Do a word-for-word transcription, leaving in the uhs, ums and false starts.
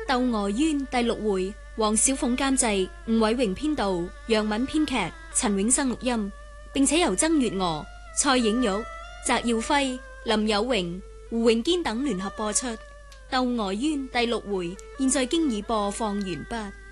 《竇娥冤》第六回，黃小鳳監製，吳偉榮編導，楊敏編劇，陳永生錄音，並且由曾月娥、蔡影玉、翟耀輝、林有榮、胡永堅等聯合播出。《竇娥冤》第六回現在經已播放完畢。